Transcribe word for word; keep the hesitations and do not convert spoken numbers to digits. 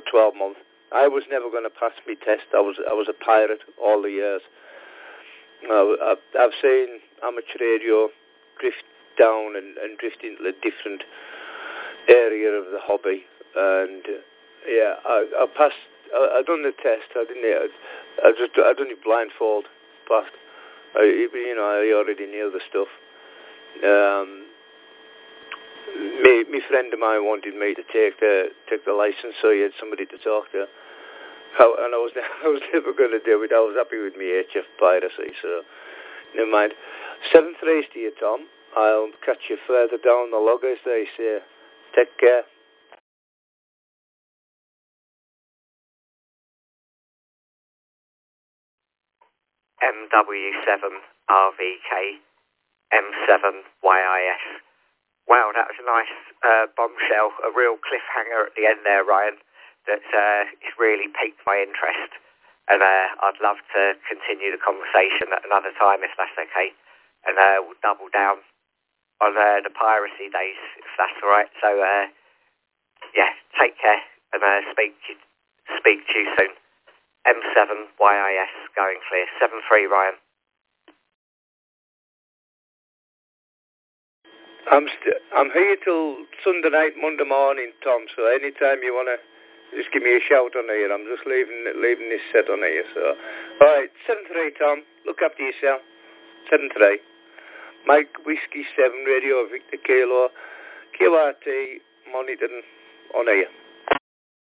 twelve months. I was never going to pass my test. I was I was a pirate all the years. Uh, I've, I've seen amateur radio drift down and, and drift into a different area of the hobby. And uh, yeah, I, I passed. I, I done the test. I didn't. I just. I done it blindfold. Passed. I, you know, I already knew the stuff. Um, me, my friend of mine wanted me to take the take the license, so he had somebody to talk to. How, and I was I was never going to do it. I was happy with my H F piracy, so never mind. Seventh race to you, Tom. I'll catch you further down the log, as they say. Take care. M W seven R V K M seven Y I S. Wow, that was a nice uh, bombshell, a real cliffhanger at the end there, Ryan, that uh, has really piqued my interest. And uh, I'd love to continue the conversation at another time, if that's okay. And uh, we'll double down on uh, the piracy days, if that's all right. So, uh, yeah, take care and uh, speak, to, speak to you soon. M seven Y I S going clear. seven three, Ryan. I'm st- I'm here till Sunday night, Monday morning, Tom. So anytime you wanna, just give me a shout on here. I'm just leaving leaving this set on here. So, all right, seven three, Tom. Look after yourself. seven three. Mike Whiskey seven Radio Victor Kilo Q R T monitoring on here.